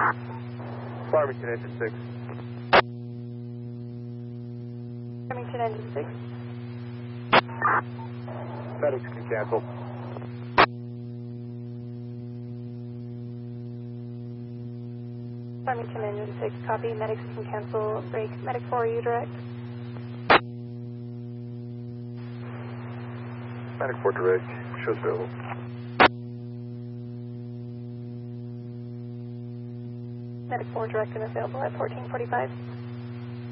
Farmington engine 6. Farmington engine 6. Medics can cancel. Farmington engine 6, copy. Medics can cancel. Break. Medic 4, are you direct? Medic 4 direct. Shows available. Medic 4 direct and available at 1445.